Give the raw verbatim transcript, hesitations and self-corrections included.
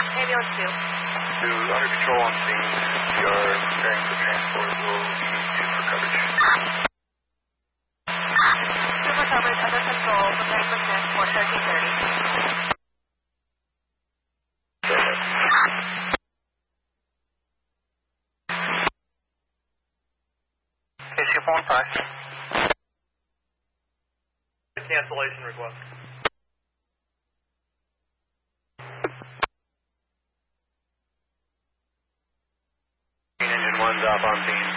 Ambulance two. To under control on scene, we are preparing for transport. We'll need two for coverage. Two for coverage, under control, preparing for transport, thirteen thirty. K C four one five. Cancellation request. Engine one's up on scene.